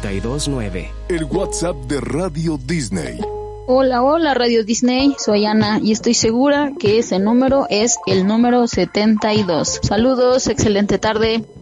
727-9. El WhatsApp de Radio Disney. Hola, hola Radio Disney, soy Ana y estoy segura que ese número es el número 72. Saludos, excelente tarde.